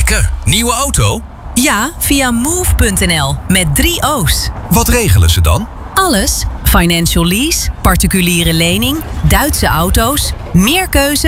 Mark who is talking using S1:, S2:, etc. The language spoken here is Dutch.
S1: Lekker. Nieuwe auto?
S2: Ja, via move.nl met 3 O's.
S1: Wat regelen ze dan?
S2: Alles. Financial lease, particuliere lening, Duitse auto's, meer keuze